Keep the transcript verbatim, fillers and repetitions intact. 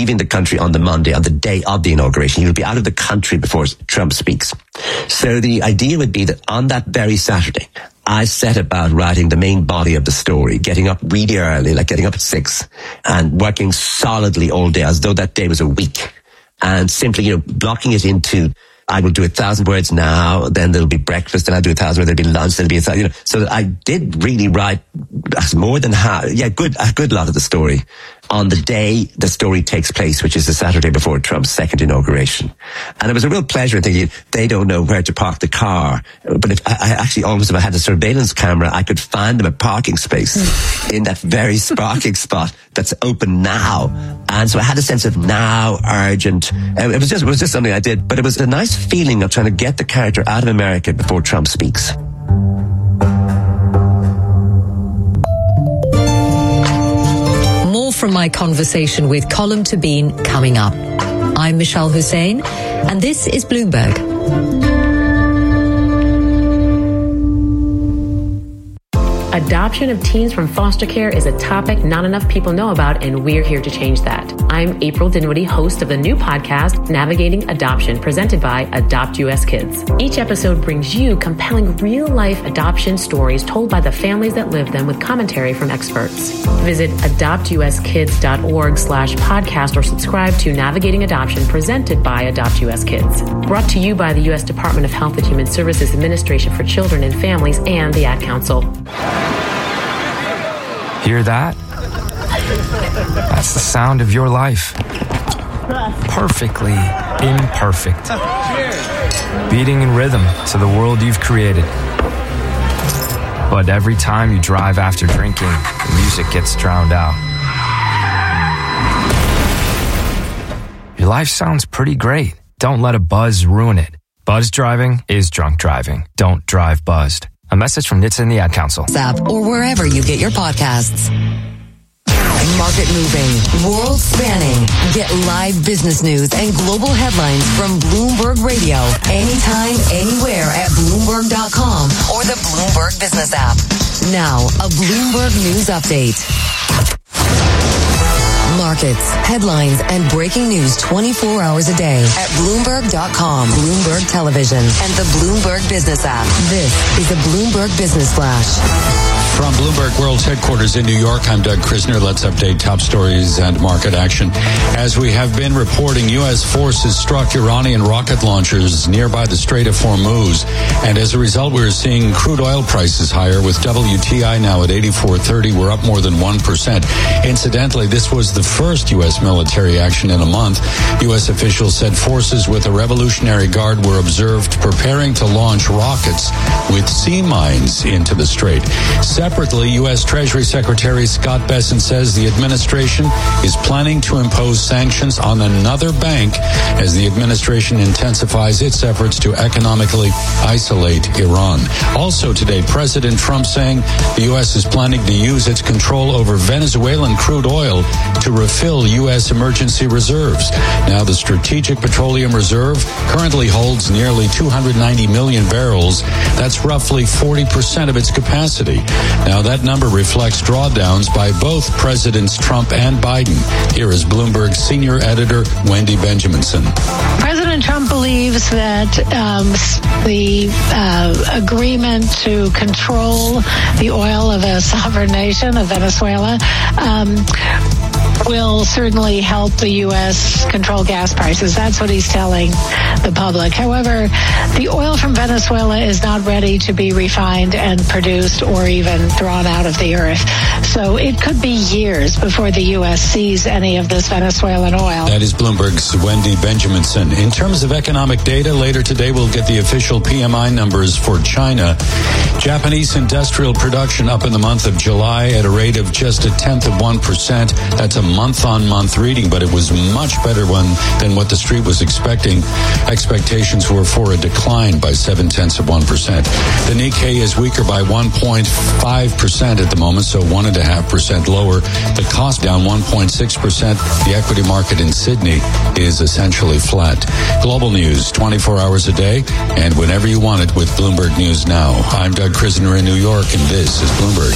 leaving the country on the Monday, on the day of the inauguration. He'll be out of the country before Trump speaks. So the idea would be that on that very Saturday, I set about writing the main body of the story, getting up really early, like getting up at six, and working solidly all day, as though that day was a week, and simply, you know, blocking it into, I will do a thousand words now, then there'll be breakfast, and I'll do a thousand words, there'll be lunch, there'll be a thousand, you know. So I did really write more than half, yeah, good, a good lot of the story on the day the story takes place, which is the Saturday before Trump's second inauguration. And it was a real pleasure thinking, they don't know where to park the car. But if I, I actually almost, if I had a surveillance camera, I could find them a parking space in that very parking spot that's open now. And so I had a sense of now, urgent. It was just, it was just something I did. But it was a nice feeling of trying to get the character out of America before Trump speaks. From my conversation with Colm Tóibín coming up. I'm Michelle Hussein, and this is Bloomberg. Adoption of teens from foster care is a topic not enough people know about, and we're here to change that. I'm April Dinwiddie, host of the new podcast, Navigating Adoption, presented by Adopt U S Kids. Each episode brings you compelling real-life adoption stories told by the families that live them with commentary from experts. Visit adoptuskids.org slash podcast or subscribe to Navigating Adoption, presented by Adopt U S Kids. Brought to you by the U S Department of Health and Human Services Administration for Children and Families and the Ad Council. Hear that? That's the sound of your life. Perfectly imperfect. Beating in rhythm to the world you've created. But every time you drive after drinking, the music gets drowned out. Your life sounds pretty great. Don't let a buzz ruin it. Buzz driving is drunk driving. Don't drive buzzed. A message from N H T S A and the Ad Council. App or wherever you get your podcasts. Market moving, world spanning. Get live business news and global headlines from Bloomberg Radio anytime, anywhere at Bloomberg dot com or the Bloomberg Business app. Now, a Bloomberg News update. Markets, headlines, and breaking news twenty-four hours a day at Bloomberg dot com, Bloomberg Television, and the Bloomberg Business app. This is a Bloomberg Business Flash. From Bloomberg World's headquarters in New York, I'm Doug Krisner. Let's update top stories and market action. As we have been reporting, U S forces struck Iranian rocket launchers nearby the Strait of Hormuz. And as a result, we're seeing crude oil prices higher, with W T I now at eighty-four thirty. We're up more than one percent. Incidentally, this was the first U S military action in a month. U S officials said forces with the Revolutionary Guard were observed preparing to launch rockets with sea mines into the strait. Separately, U S Treasury Secretary Scott Bessent says the administration is planning to impose sanctions on another bank as the administration intensifies its efforts to economically isolate Iran. Also today, President Trump saying the U S is planning to use its control over Venezuelan crude oil to refill U S emergency reserves. Now, the Strategic Petroleum Reserve currently holds nearly two hundred ninety million barrels. That's roughly forty percent of its capacity. Now, that number reflects drawdowns by both Presidents Trump and Biden. Here is Bloomberg senior editor Wendy Benjaminson. President Trump believes that um, the uh, agreement to control the oil of a sovereign nation, of Venezuela, um, will certainly help the U S control gas prices. That's what he's telling the public. However, the oil from Venezuela is not ready to be refined and produced or even drawn out of the earth. So it could be years before the U S sees any of this Venezuelan oil. That is Bloomberg's Wendy Benjaminson. In terms of economic data, later today we'll get the official P M I numbers for China. Japanese industrial production up in the month of July at a rate of just a tenth of one percent. That's a month-on-month reading, but it was much better one than what the street was expecting. Expectations were for a decline by seven-tenths of one percent. The Nikkei is weaker by one point five percent at the moment, so one point five percent lower. The cost down one point six percent. The equity market in Sydney is essentially flat. Global news, twenty-four hours a day, and whenever you want it with Bloomberg News Now. I'm Doug Krisner in New York, and this is Bloomberg.